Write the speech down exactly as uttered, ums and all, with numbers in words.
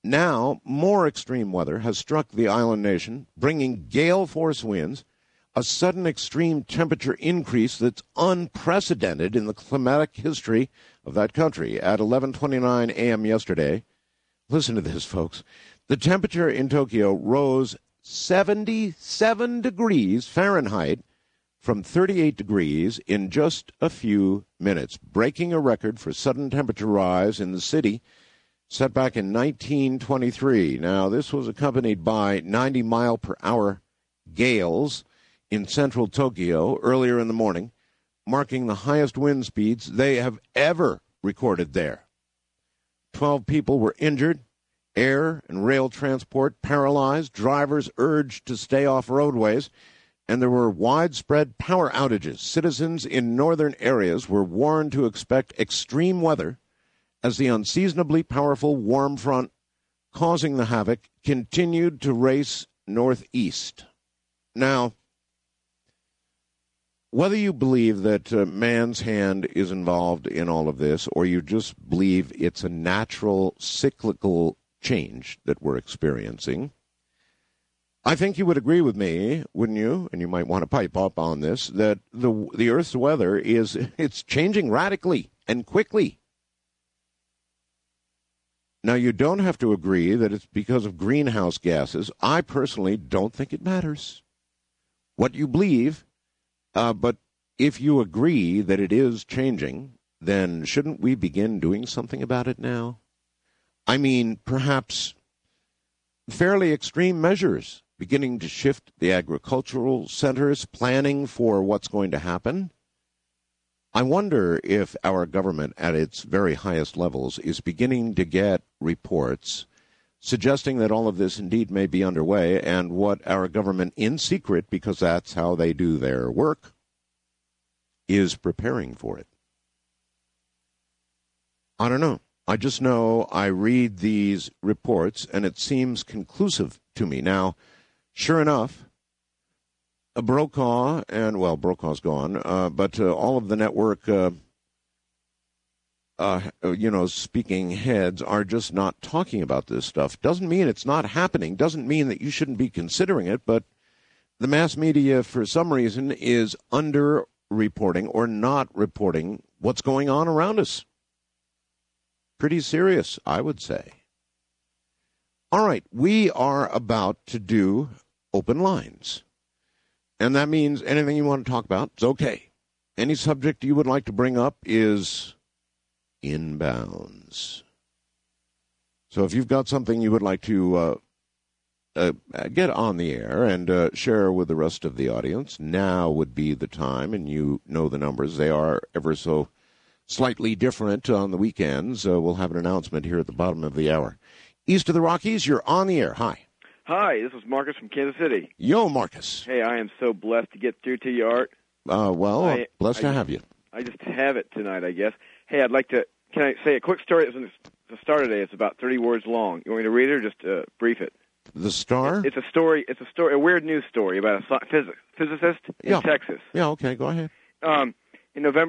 Now, more extreme weather has struck the island nation, bringing gale force winds, a sudden extreme temperature increase that's unprecedented in the climatic history of that country. At eleven twenty-nine a.m. yesterday, listen to this, folks, the temperature in Tokyo rose seventy-seven degrees Fahrenheit from thirty-eight degrees in just a few minutes, breaking a record for sudden temperature rise in the city set back in nineteen twenty-three. Now, this was accompanied by ninety mile per hour gales in central Tokyo earlier in the morning, marking the highest wind speeds they have ever recorded there. Twelve people were injured, air and rail transport paralyzed, drivers urged to stay off roadways, and there were widespread power outages. Citizens in northern areas were warned to expect extreme weather as the unseasonably powerful warm front causing the havoc continued to race northeast. Now, whether you believe that uh, man's hand is involved in all of this, or you just believe it's a natural cyclical change that we're experiencing, I think you would agree with me, wouldn't you? And you might want to pipe up on this, that the the Earth's weather is it's changing radically and quickly. Now, you don't have to agree that it's because of greenhouse gases. I personally don't think it matters what you believe. Uh, but if you agree that it is changing, then shouldn't we begin doing something about it now? I mean, perhaps fairly extreme measures, beginning to shift the agricultural centers, planning for what's going to happen. I wonder if our government at its very highest levels is beginning to get reports suggesting that all of this indeed may be underway, and what our government in secret, because that's how they do their work, is preparing for it. I don't know. I just know I read these reports, and it seems conclusive to me. Now, sure enough, Brokaw, and, well, Brokaw's gone, uh, but uh, all of the network uh, Uh, you know, speaking heads are just not talking about this stuff. Doesn't mean it's not happening. Doesn't mean that you shouldn't be considering it. But the mass media, for some reason, is under-reporting or not reporting what's going on around us. Pretty serious, I would say. All right, we are about to do open lines. And that means anything you want to talk about is okay. Any subject you would like to bring up is inbounds. So if you've got something you would like to uh, uh, get on the air and uh, share with the rest of the audience, now would be the time, and you know the numbers. They are ever so slightly different on the weekends. Uh, we'll have an announcement here at the bottom of the hour. East of the Rockies, you're on the air. Hi. Hi, this is Marcus from Kansas City. Yo, Marcus. Hey, I am so blessed to get through to you, Art. Uh, well, I, blessed I to just, have you. I just have it tonight, I guess. Hey, I'd like to, can I say a quick story? It's the Star today. It's about thirty words long. You want me to read it or just uh, brief it? The Star? It's a story, It's a story, a weird news story about a phys- physicist in yeah. Texas. Yeah, okay, go ahead. Um, in November